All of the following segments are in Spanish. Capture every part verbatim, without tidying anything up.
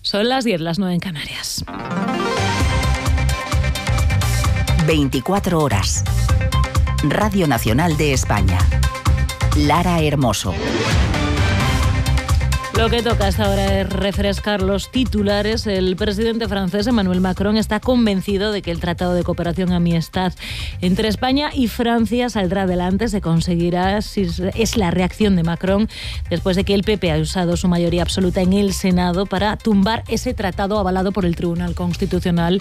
Son las diez, las nueve en Canarias. veinticuatro horas. Radio Nacional de España. Lara Hermoso. Lo que toca hasta ahora es refrescar los titulares. El presidente francés Emmanuel Macron está convencido de que el Tratado de Cooperación y Amistad entre España y Francia saldrá adelante, se conseguirá. Es la reacción de Macron después de que el P P ha usado su mayoría absoluta en el Senado para tumbar ese tratado avalado por el Tribunal Constitucional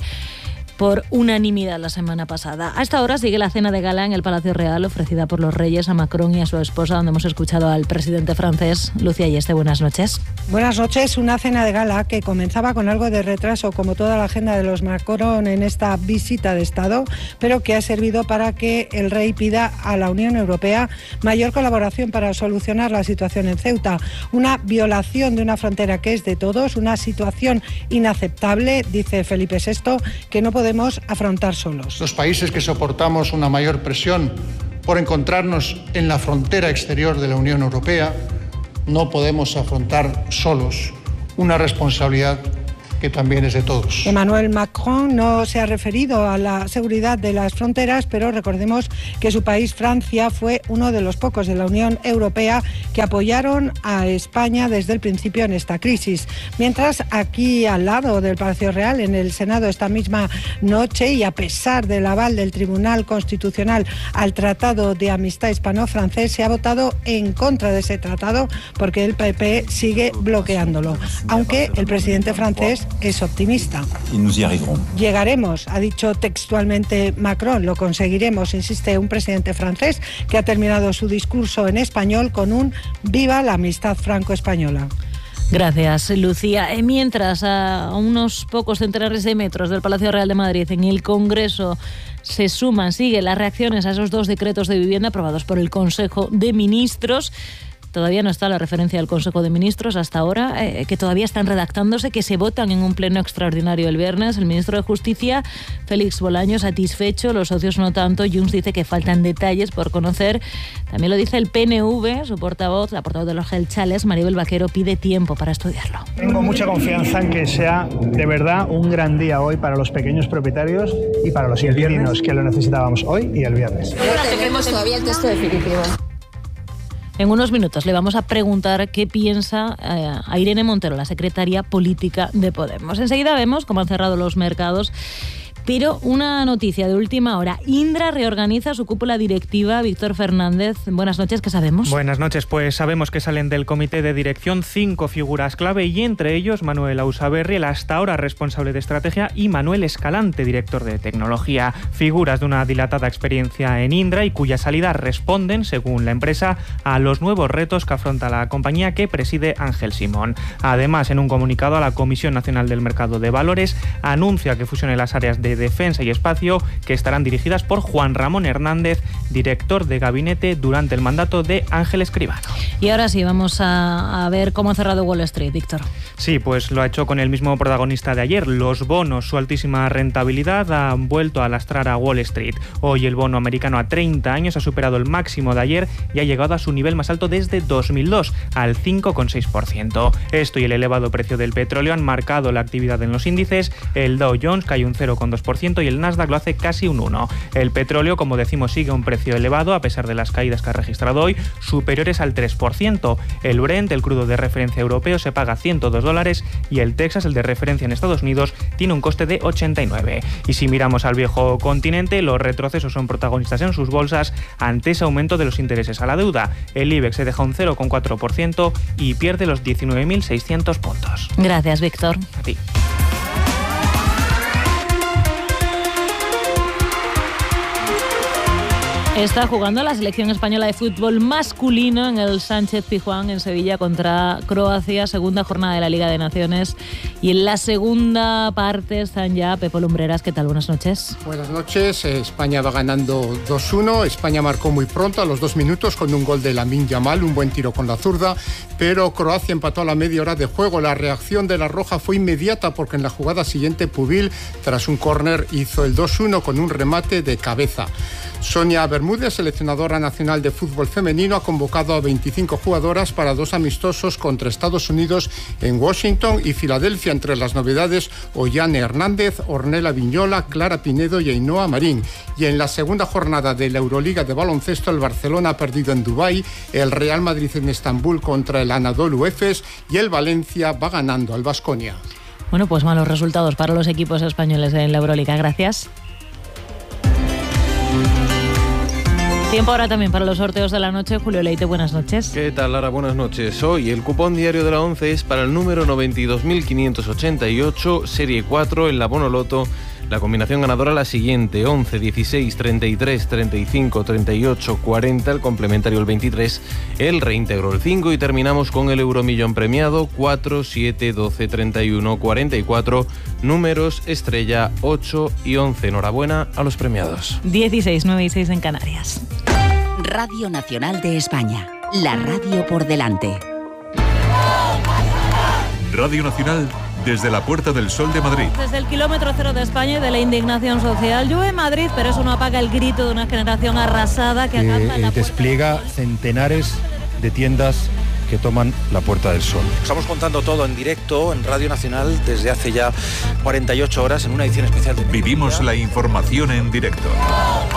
por unanimidad la semana pasada. A esta hora sigue la cena de gala en el Palacio Real ofrecida por los reyes a Macron y a su esposa, donde hemos escuchado al presidente francés. Lucía Yeste, buenas noches. Buenas noches. Una cena de gala que comenzaba con algo de retraso, como toda la agenda de los Macron en esta visita de Estado, pero que ha servido para que el rey pida a la Unión Europea mayor colaboración para solucionar la situación en Ceuta. Una violación de una frontera que es de todos, una situación inaceptable, dice Felipe sexto, que no puede podemos afrontar solos. Los países que soportamos una mayor presión por encontrarnos en la frontera exterior de la Unión Europea no podemos afrontar solos una responsabilidad que también es de todos. Emmanuel Macron no se ha referido a la seguridad de las fronteras, pero recordemos que su país, Francia, fue uno de los pocos de la Unión Europea que apoyaron a España desde el principio en esta crisis. Mientras, aquí al lado del Palacio Real, en el Senado, esta misma noche, y a pesar del aval del Tribunal Constitucional al Tratado de Amistad Hispano-Francés, se ha votado en contra de ese tratado porque el P P sigue bloqueándolo, aunque el presidente francés es optimista. Llegaremos, ha dicho textualmente Macron, lo conseguiremos, insiste un presidente francés que ha terminado su discurso en español con un viva la amistad franco-española. Gracias, Lucía. Mientras, a unos pocos centenares de metros del Palacio Real de Madrid, en el Congreso, se suman, siguen las reacciones a esos dos decretos de vivienda aprobados por el Consejo de Ministros. Todavía no está la referencia del Consejo de Ministros hasta ahora, eh, que todavía están redactándose, que se votan en un pleno extraordinario el viernes. El ministro de Justicia, Félix Bolaños, satisfecho, los socios no tanto. Junts dice que faltan detalles por conocer. También lo dice el P N V, su portavoz, la portavoz de los Gelchales, Maribel Vaquero, pide tiempo para estudiarlo. Tengo mucha confianza en que sea de verdad un gran día hoy para los pequeños propietarios y para los inquilinos que lo necesitábamos hoy y el viernes. Ahora tenemos todavía el texto definitivo. En unos minutos le vamos a preguntar qué piensa eh, a Irene Montero, la secretaria política de Podemos. Enseguida vemos cómo han cerrado los mercados. Pero una noticia de última hora. Indra reorganiza su cúpula directiva. Víctor Fernández, buenas noches, ¿qué sabemos? Buenas noches, pues sabemos que salen del comité de dirección cinco figuras clave y entre ellos Manuel Ausaberri, el hasta ahora responsable de estrategia, y Manuel Escalante, director de tecnología. Figuras de una dilatada experiencia en Indra y cuya salida responden, según la empresa, a los nuevos retos que afronta la compañía que preside Ángel Simón. Además, en un comunicado a la Comisión Nacional del Mercado de Valores, anuncia que fusione las áreas de Defensa y Espacio, que estarán dirigidas por Juan Ramón Hernández, director de gabinete durante el mandato de Ángel Escribano. Y ahora sí, vamos a, a ver cómo ha cerrado Wall Street, Víctor. Sí, pues lo ha hecho con el mismo protagonista de ayer. Los bonos, su altísima rentabilidad, han vuelto a lastrar a Wall Street. Hoy el bono americano a treinta años ha superado el máximo de ayer y ha llegado a su nivel más alto desde dos mil dos, al cinco coma seis por ciento. Esto y el elevado precio del petróleo han marcado la actividad en los índices. El Dow Jones cae un cero coma dos por ciento y el Nasdaq lo hace casi un uno por ciento. El petróleo, como decimos, sigue a un precio elevado a pesar de las caídas que ha registrado hoy, superiores al tres por ciento. El Brent, el crudo de referencia europeo, se paga ciento dos dólares y el Texas, el de referencia en Estados Unidos, tiene un coste de ochenta y nueve. Y si miramos al viejo continente, los retrocesos son protagonistas en sus bolsas ante ese aumento de los intereses a la deuda. El IBEX se deja un cero coma cuatro por ciento y pierde los diecinueve mil seiscientos puntos. Gracias, Víctor. A ti. Está jugando la selección española de fútbol masculino en el Sánchez Pizjuán en Sevilla contra Croacia, segunda jornada de la Liga de Naciones. Y en la segunda parte están ya Pepo Lumbreras. ¿Qué tal? Buenas noches. Buenas noches. España va ganando dos uno. España marcó muy pronto, a los dos minutos, con un gol de Lamine Yamal, un buen tiro con la zurda. Pero Croacia empató a la media hora de juego. La reacción de la Roja fue inmediata porque en la jugada siguiente Pubil, tras un córner, hizo el dos uno con un remate de cabeza. Sonia Bermúdez Bermúdez, seleccionadora nacional de fútbol femenino, ha convocado a veinticinco jugadoras para dos amistosos contra Estados Unidos en Washington y Filadelfia. Entre las novedades, Ollane Hernández, Ornella Viñola, Clara Pinedo y Ainhoa Marín. Y en la segunda jornada de la Euroliga de baloncesto, el Barcelona ha perdido en Dubái, el Real Madrid en Estambul contra el Anadolu Efes y el Valencia va ganando al Baskonia. Bueno, pues malos resultados para los equipos españoles en la Euroliga. Gracias. Tiempo ahora también para los sorteos de la noche. Julio Leite, buenas noches. ¿Qué tal, Lara? Buenas noches. Hoy el cupón diario de la once es para el número noventa y dos mil quinientos ochenta y ocho, serie cuatro, en la Bonoloto. La combinación ganadora la siguiente: once, dieciséis, treinta y tres, treinta y cinco, treinta y ocho, cuarenta, el complementario el veintitrés, el reintegro el cinco y terminamos con el euromillón premiado cuatro, siete, doce, treinta y uno, cuarenta y cuatro, números estrella ocho y once. Enhorabuena a los premiados. dieciséis, nueve y seis en Canarias. Radio Nacional de España, la radio por delante. Radio Nacional desde la Puerta del Sol de Madrid. Desde el kilómetro cero de España y de la indignación social. Llueve en Madrid, pero eso no apaga el grito de una generación arrasada que acampa en la despliega centenares de tiendas que toman la Puerta del Sol. Estamos contando todo en directo en Radio Nacional desde hace ya cuarenta y ocho horas en una edición especial de... Vivimos la información en directo.